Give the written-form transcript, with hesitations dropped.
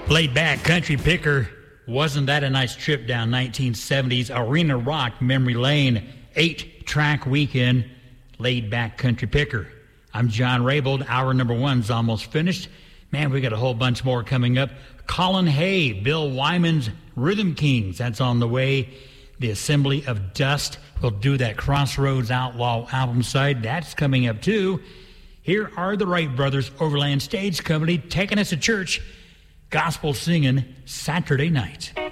Laid back country picker. Wasn't that a nice trip down 1970s Arena Rock memory lane? 8-track weekend. Laid back country picker. I'm John Raybould. Hour number one's almost finished. Man, we got a whole bunch more coming up. Colin Hay, Bill Wyman's Rhythm Kings. That's on the way. The Assembly of Dust will do that Crossroads Outlaw album side. That's coming up too. Here are the Wright Brothers Overland Stage Company taking us to church. Gospel singing Saturday night.